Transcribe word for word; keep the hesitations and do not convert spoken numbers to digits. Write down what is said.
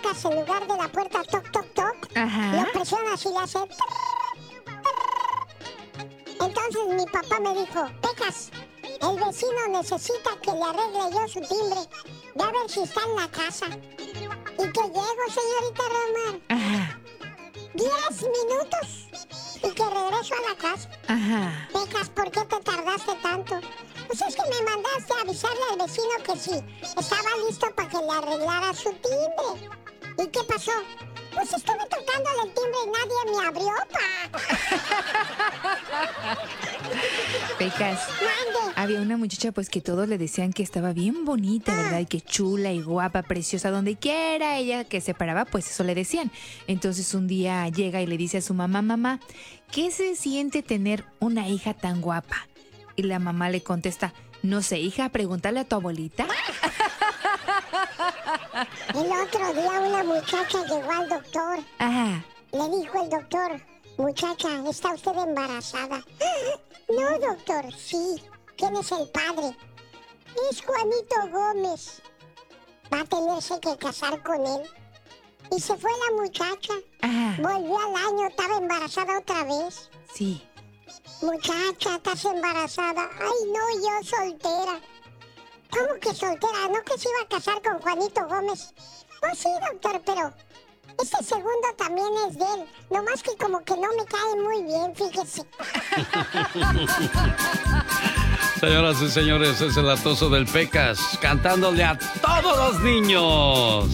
tocas en lugar de la puerta toc, toc, toc, Ajá. lo presionas y le hace... Entonces mi papá me dijo, Pecas, el vecino necesita que le arregle yo su timbre. Ve a ver si está en la casa. Y que llego, señorita Romar. Ajá. Diez minutos y que regreso a la casa. Ajá. Pecas, ¿por qué te tardaste tanto? Pues es que me mandaste a avisarle al vecino que sí, estaba listo para que le arreglara su timbre. ¿Y qué pasó? Pues estuve tocándole el timbre y nadie me abrió, pa. Pecas, Mande. había una muchacha pues que todos le decían que estaba bien bonita, ¿verdad? Y que chula y guapa, preciosa, donde quiera ella que se paraba, pues eso le decían. Entonces un día llega y le dice a su mamá, mamá, ¿qué se siente tener una hija tan guapa? Y la mamá le contesta, no sé, hija, pregúntale a tu abuelita. El otro día una muchacha llegó al doctor. Ajá. Le dijo el doctor, muchacha, ¿está usted embarazada? No, doctor, sí. ¿Quién es el padre? Es Juanito Gómez. Va a tenerse que casar con él. Y se fue la muchacha. Ajá. Volvió al año, estaba embarazada otra vez. Sí. Muchacha, ¿estás embarazada? Ay, no, yo soltera. ¿Cómo que soltera? ¿No que se iba a casar con Juanito Gómez? Oh, sí, doctor, pero este segundo también es de él. Nomás que como que no me cae muy bien, fíjese. Señoras y señores, es el atoso del Pecas, cantándole a todos los niños.